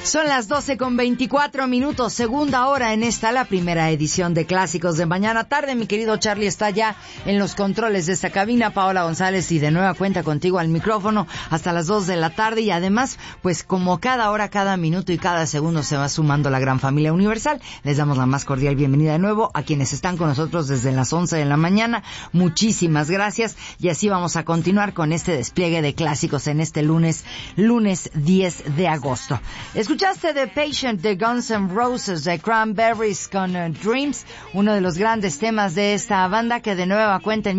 Son las 12:24, segunda hora en esta, la primera edición de Clásicos de Mañana Tarde. Mi querido Charlie está ya en los controles de esta cabina, Paola González, y de nueva cuenta contigo al micrófono hasta las 2 de la tarde. Y además, pues como cada hora, cada minuto y cada segundo se va sumando la gran familia Universal, les damos la más cordial bienvenida de nuevo a quienes están con nosotros desde las 11 de la mañana. Muchísimas gracias, y así vamos a continuar con este despliegue de clásicos en este lunes 10 de agosto. Escuchaste The Patient de Guns N' Roses, de Cranberries con Dreams, uno de los grandes temas de esta banda que de nueva cuenta en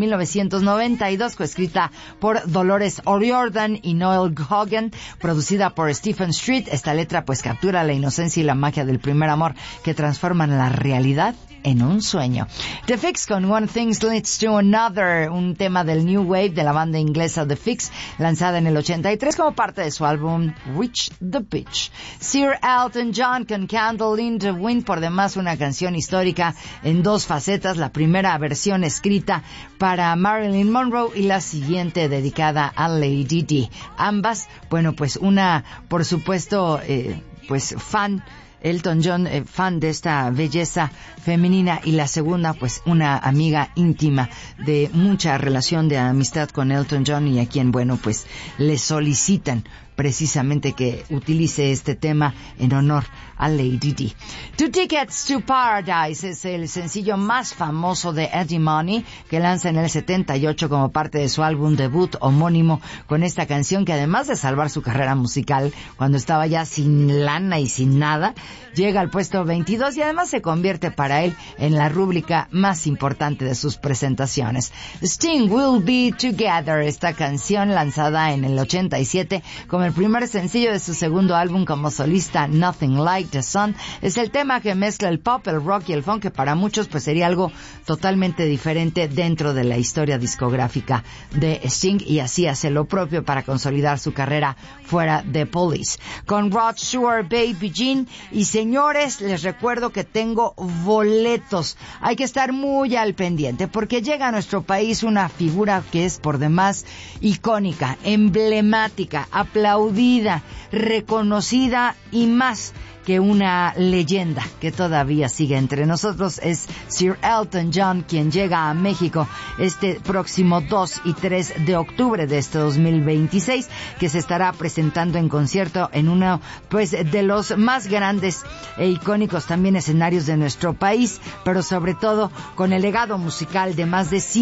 1992, coescrita por Dolores O'Riordan y Noel Hogan, producida por Stephen Street. Esta letra pues captura la inocencia y la magia del primer amor que transforman la realidad en un sueño. The Fix con One Thing Leads to Another, un tema del New Wave de la banda inglesa The Fix, lanzada en el 83 como parte de su álbum Reach the Pitch. Sir Elton John con Candle in the Wind, por demás una canción histórica en dos facetas, la primera versión escrita para Marilyn Monroe y la siguiente dedicada a Lady Di. Ambas, bueno, pues una, por supuesto, pues fan Elton John, fan de esta belleza femenina, y la segunda pues una amiga íntima de mucha relación de amistad con Elton John, y a quien, bueno, pues le solicitan precisamente que utilice este tema en honor a Lady Di. Two Tickets to Paradise es el sencillo más famoso de Eddie Money, que lanza en el 78 como parte de su álbum debut homónimo, con esta canción que, además de salvar su carrera musical cuando estaba ya sin lana y sin nada, llega al puesto 22 y además se convierte para él en la rúbrica más importante de sus presentaciones. Sting Will Be Together, esta canción lanzada en el 87 como el primer sencillo de su segundo álbum como solista, Nothing Like the Sun, es el tema que mezcla el pop, el rock y el funk, que para muchos pues sería algo totalmente diferente dentro de la historia discográfica de Sting, y así hace lo propio para consolidar su carrera fuera de Police. Con Rod Stewart, Baby Jean. Y señores, les recuerdo que tengo boletos. Hay que estar muy al pendiente porque llega a nuestro país una figura que es por demás icónica, emblemática, aplaudida, reconocida y más que una leyenda que todavía sigue entre nosotros. Es Sir Elton John, quien llega a México este próximo 2 y 3 de octubre de este 2026, que se estará presentando en concierto en uno pues de los más grandes e icónicos también escenarios de nuestro país, pero sobre todo con el legado musical de más de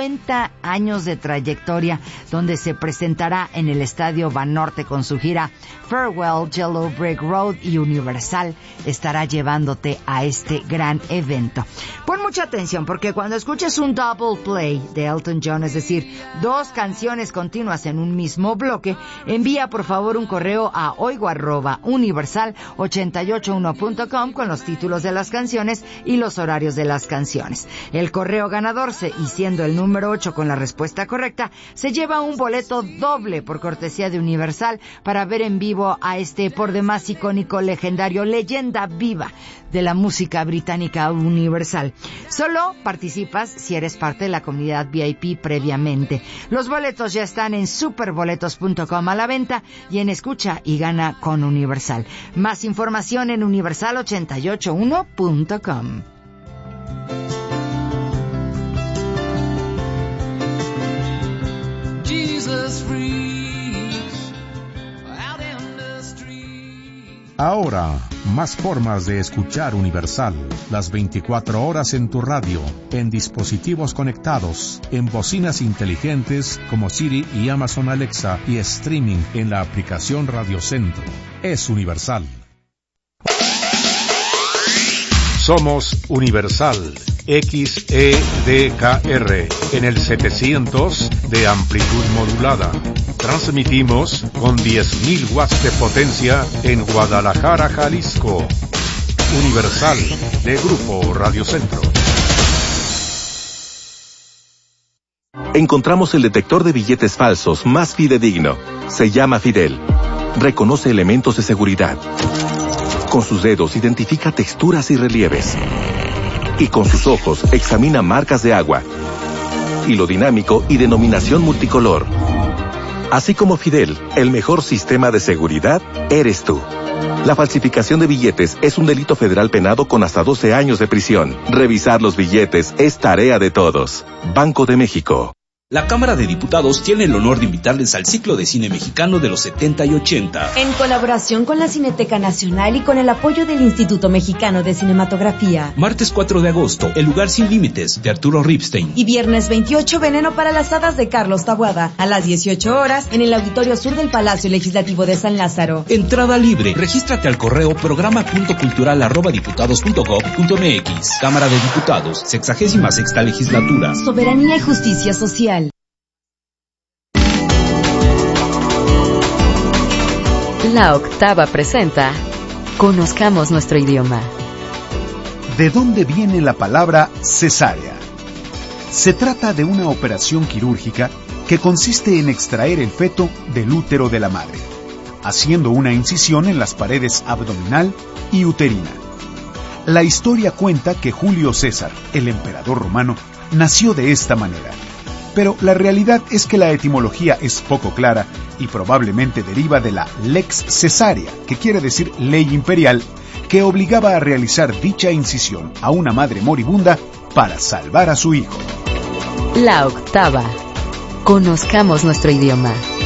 50 años de trayectoria, donde se presentará en el Estadio Banorte con su gira Farewell Yellow Brick Road, y Universal estará llevándote a este gran evento. Pon mucha atención, porque cuando escuches un double play de Elton John, es decir, dos canciones continuas en un mismo bloque, envía por favor un correo a oigo@universal881.com con los títulos de las canciones y los horarios de las canciones. El correo ganador, y siendo el número 8 con la respuesta correcta, se lleva un boleto doble por cortesía de Universal para ver en vivo a este por demás icónico, legendario, leyenda viva de la música británica universal. Solo participas si eres parte de la comunidad VIP previamente. Los boletos ya están en superboletos.com a la venta y en Escucha y Gana con Universal. Más información en universal881.com. Jesus freaks. Ahora, más formas de escuchar Universal, las 24 horas en tu radio, en dispositivos conectados, en bocinas inteligentes como Siri y Amazon Alexa, y streaming en la aplicación Radio Centro. Es Universal. Somos Universal, XEDKR, en el 700 de amplitud modulada. Transmitimos con 10.000 watts de potencia en Guadalajara, Jalisco. Universal, de Grupo Radio Centro. Encontramos el detector de billetes falsos más fidedigno. Se llama Fidel. Reconoce elementos de seguridad. Con sus dedos identifica texturas y relieves. Y con sus ojos examina marcas de agua, hilo dinámico y denominación multicolor. Así como Fidel, el mejor sistema de seguridad eres tú. La falsificación de billetes es un delito federal penado con hasta 12 años de prisión. Revisar los billetes es tarea de todos. Banco de México. La Cámara de Diputados tiene el honor de invitarles al ciclo de cine mexicano de los 70 y 80. En colaboración con la Cineteca Nacional y con el apoyo del Instituto Mexicano de Cinematografía. Martes 4 de agosto, El lugar sin límites, de Arturo Ripstein. Y viernes 28, Veneno para las hadas, de Carlos Taboada. A las 18 horas, en el Auditorio Sur del Palacio Legislativo de San Lázaro. Entrada libre. Regístrate al correo programa.cultural@diputados.gov.mx. Cámara de Diputados, 66ª Legislatura. Soberanía y justicia social. La Octava presenta Conozcamos nuestro idioma. ¿De dónde viene la palabra cesárea? Se trata de una operación quirúrgica que consiste en extraer el feto del útero de la madre, haciendo una incisión en las paredes abdominal y uterina. La historia cuenta que Julio César, el emperador romano, nació de esta manera. Pero la realidad es que la etimología es poco clara y probablemente deriva de la lex cesárea, que quiere decir ley imperial, que obligaba a realizar dicha incisión a una madre moribunda para salvar a su hijo. La Octava. Conozcamos nuestro idioma.